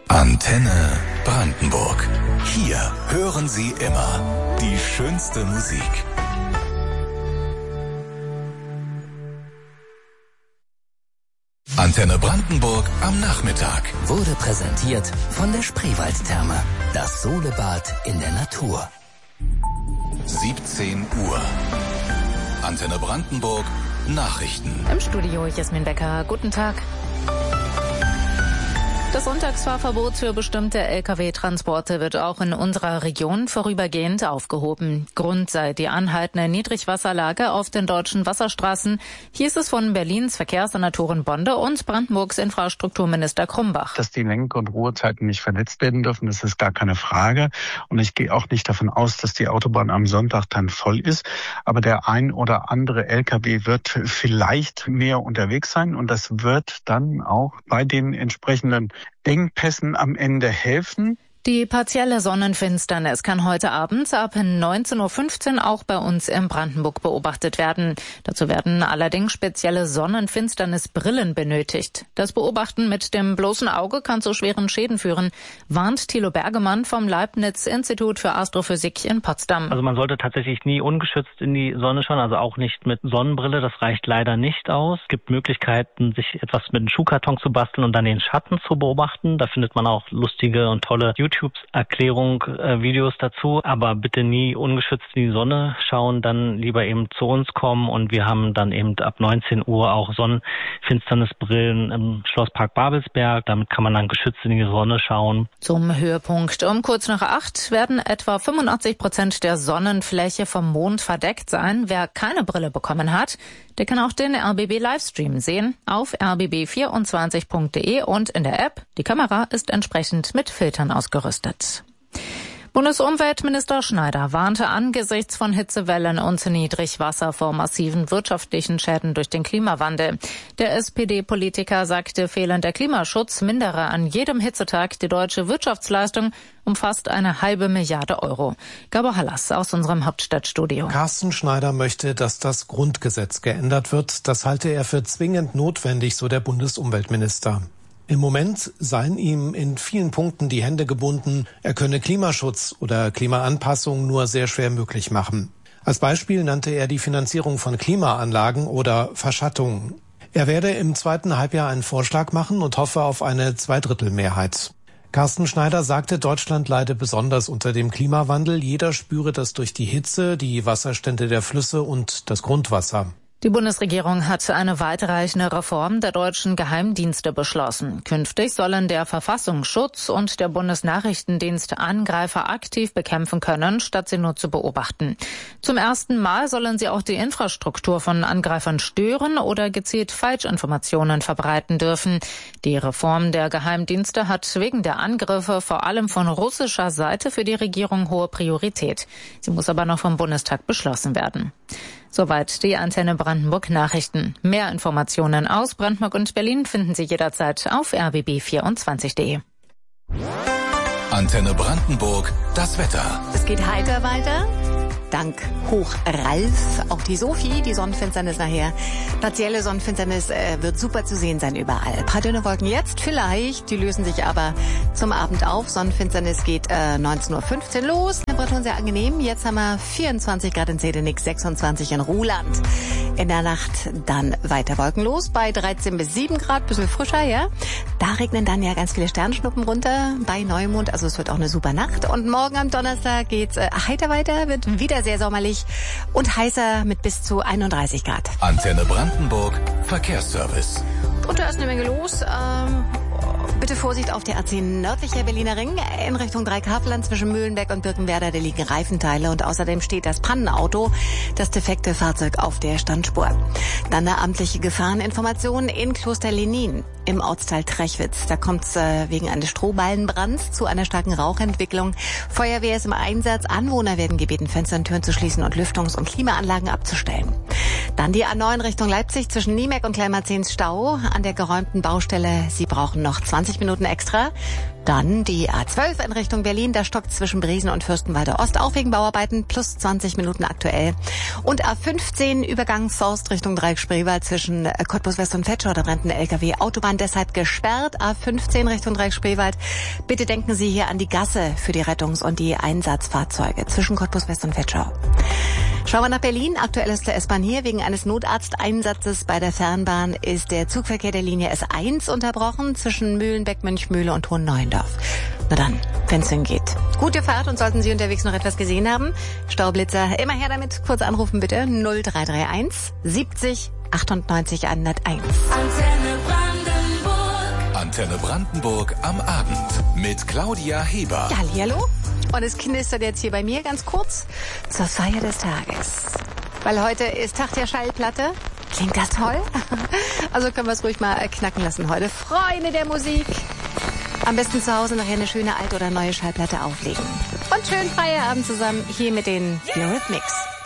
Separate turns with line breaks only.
Antenne Brandenburg. Hier hören Sie immer die schönste Musik. Antenne Brandenburg am Nachmittag.
Wurde präsentiert von der Spreewaldtherme. Das Solebad in der Natur.
17 Uhr. Antenne Brandenburg Nachrichten.
Im Studio Jasmin Becker. Guten Tag. Das Sonntagsfahrverbot für bestimmte Lkw-Transporte wird auch in unserer Region vorübergehend aufgehoben. Grund sei die anhaltende Niedrigwasserlage auf den deutschen Wasserstraßen, hieß es von Berlins Verkehrssenatorin Bonde und Brandenburgs Infrastrukturminister Krumbach.
Dass die Lenk- und Ruhezeiten nicht verletzt werden dürfen, das ist gar keine Frage. Und ich gehe auch nicht davon aus, dass die Autobahn am Sonntag dann voll ist. Aber der ein oder andere Lkw wird vielleicht mehr unterwegs sein. Und das wird dann auch bei den entsprechenden Engpässen am Ende helfen.
Die partielle Sonnenfinsternis kann heute Abend ab 19:15 Uhr auch bei uns in Brandenburg beobachtet werden. Dazu werden allerdings spezielle Sonnenfinsternisbrillen benötigt. Das Beobachten mit dem bloßen Auge kann zu schweren Schäden führen, warnt Thilo Bergemann vom Leibniz-Institut für Astrophysik in Potsdam.
Also man sollte tatsächlich nie ungeschützt in die Sonne schauen, also auch nicht mit Sonnenbrille, das reicht leider nicht aus. Es gibt Möglichkeiten, sich etwas mit einem Schuhkarton zu basteln und dann den Schatten zu beobachten. Da findet man auch lustige und tolle YouTube-Erklärung, Videos dazu, aber bitte nie ungeschützt in die Sonne schauen, dann lieber eben zu uns kommen und wir haben dann eben ab 19 Uhr auch Sonnenfinsternisbrillen im Schlosspark Babelsberg, damit kann man dann geschützt in die Sonne schauen.
Zum Höhepunkt um kurz nach 8 werden etwa 85% der Sonnenfläche vom Mond verdeckt sein. Wer keine Brille bekommen hat, der kann auch den RBB-Livestream sehen auf rbb24.de und in der App. Die Kamera ist entsprechend mit Filtern ausgerüstet. Bundesumweltminister Schneider warnte angesichts von Hitzewellen und Niedrigwasser vor massiven wirtschaftlichen Schäden durch den Klimawandel. Der SPD-Politiker sagte, fehlender Klimaschutz mindere an jedem Hitzetag die deutsche Wirtschaftsleistung um fast 1,5 Milliarde Euro. Gabor Hallas aus unserem Hauptstadtstudio.
Carsten Schneider möchte, dass das Grundgesetz geändert wird. Das halte er für zwingend notwendig, so der Bundesumweltminister. Im Moment seien ihm in vielen Punkten die Hände gebunden. Er könne Klimaschutz oder Klimaanpassung nur sehr schwer möglich machen. Als Beispiel nannte er die Finanzierung von Klimaanlagen oder Verschattungen. Er werde im zweiten Halbjahr einen Vorschlag machen und hoffe auf eine Zweidrittelmehrheit. Carsten Schneider sagte, Deutschland leide besonders unter dem Klimawandel. Jeder spüre das durch die Hitze, die Wasserstände der Flüsse und das Grundwasser.
Die Bundesregierung hat eine weitreichende Reform der deutschen Geheimdienste beschlossen. Künftig sollen der Verfassungsschutz und der Bundesnachrichtendienst Angreifer aktiv bekämpfen können, statt sie nur zu beobachten. Zum ersten Mal sollen sie auch die Infrastruktur von Angreifern stören oder gezielt Falschinformationen verbreiten dürfen. Die Reform der Geheimdienste hat wegen der Angriffe vor allem von russischer Seite für die Regierung hohe Priorität. Sie muss aber noch vom Bundestag beschlossen werden. Soweit die Antenne Brandenburg Nachrichten. Mehr Informationen aus Brandenburg und Berlin finden Sie jederzeit auf rbb24.de.
Antenne Brandenburg, das Wetter.
Es geht heiter weiter. Dank Hoch Ralf, auch die Sophie, die Sonnenfinsternis nachher. Partielle Sonnenfinsternis wird super zu sehen sein überall. Ein paar dünne Wolken jetzt vielleicht, die lösen sich aber zum Abend auf. Sonnenfinsternis geht 19:15 Uhr los. Temperaturen sehr angenehm. Jetzt haben wir 24 Grad in Sedenix, 26 in Ruhland. In der Nacht dann weiter wolkenlos bei 13 bis 7 Grad, bisschen frischer, ja. Da regnen dann ja ganz viele Sternschnuppen runter bei Neumond, also es wird auch eine super Nacht. Und morgen am Donnerstag geht's heiter weiter, wird wieder sehr sommerlich und heißer mit bis zu 31 Grad.
Antenne Brandenburg Verkehrsservice.
Und da ist eine Menge los. Bitte Vorsicht auf der A10 nördlicher Berliner Ring in Richtung Dreikafland zwischen Mühlenberg und Birkenwerder. Da liegen Reifenteile und außerdem steht das Pannenauto, das defekte Fahrzeug auf der Standspur. Dann eine amtliche Gefahreninformation in Kloster Lenin im Ortsteil Trechwitz. Da kommt es wegen eines Strohballenbrands zu einer starken Rauchentwicklung. Feuerwehr ist im Einsatz. Anwohner werden gebeten, Fenster und Türen zu schließen und Lüftungs- und Klimaanlagen abzustellen. Dann die A9 Richtung Leipzig zwischen Niemeck und Kleinmarzens Stau an der geräumten Baustelle. Sie brauchen noch 20 Minuten extra. Dann die A12 in Richtung Berlin, da stockt zwischen Briesen und Fürstenwalde Ost, auch wegen Bauarbeiten, plus 20 Minuten aktuell. Und A15 Übergang Forst Richtung Dreieck Spreewald zwischen Cottbus West und Vetschau, da brennt ein LKW. Autobahn deshalb gesperrt, A15 Richtung Dreieck Spreewald. Bitte denken Sie hier an die Gasse für die Rettungs- und die Einsatzfahrzeuge zwischen Cottbus West und Vetschau. Schauen wir nach Berlin. Aktuell ist der S-Bahn hier. Wegen eines Notarzteinsatzes bei der Fernbahn ist der Zugverkehr der Linie S1 unterbrochen zwischen Mühlenbeck, Münchmühle und Hohenneuendorf. Na dann, wenn's hingeht. Gute Fahrt und sollten Sie unterwegs noch etwas gesehen haben, Staublitzer, immer her damit. Kurz anrufen bitte 0331 70 98 101.
Antenne Brandenburg am Abend mit Claudia Heber.
Ja, hallo. Und es knistert jetzt hier bei mir ganz kurz zur Feier des Tages. Weil heute ist Tag der Schallplatte. Klingt das toll? Also können wir es ruhig mal knacken lassen heute. Freunde der Musik. Am besten zu Hause nachher eine schöne alte oder neue Schallplatte auflegen. Und schönen Feierabend zusammen hier mit den Eurythmics.